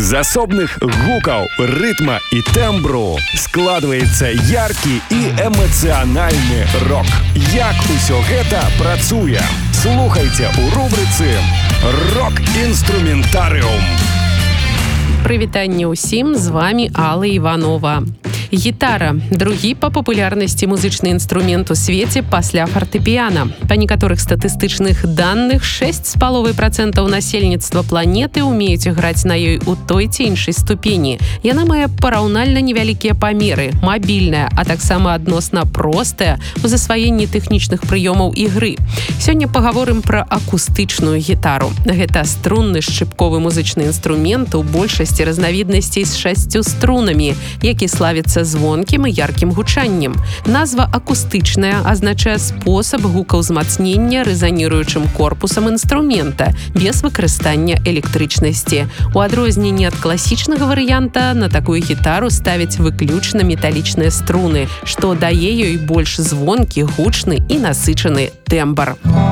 З асобных гукаў, рытма і тэмбру складваецца яркі і эмацыянальны рок. Як усё гэта працуе? Слухайце ў рубрыцы «Рок-інструментарыум». Прывітанне ўсім, з вами Алла Іванова. Гітара – другі па папулярнасці музычны інструмент у свеце пасля фартэпіяна. Па некаторых статыстычных даных, 6,5% насельніцтва планеты ўмеюць граць на ёй у той ці іншай ступені. Яна мае параўнальна невялікія памеры, мабільная, а таксама адносна простая ў засваенні тэхнічных прыёмаў ігры. Сёння пагаворым пра акустычную гітару. Гэта струнны шчыпковы музычны інструмент у большасці разнавіднасцей з 6 струнамі, які славіцца звонкім і яркім гучаннем. Назва акустычная азначае спосаб гукаўзмацнення рэзаніруючым корпусам інструмента без выкарыстання электрычнасці. У адрозненні ад класічнага варыянта на такую гітару ставяць выключна металічныя струны, што дае ёй больш звонкі, гучны і насычаны тэмбр.